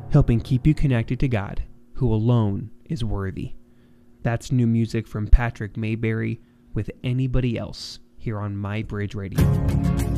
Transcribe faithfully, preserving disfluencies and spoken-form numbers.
helping keep you connected to God, who alone is worthy. That's new music from Patrick Mayberry with Anybody Else here on My Bridge Radio.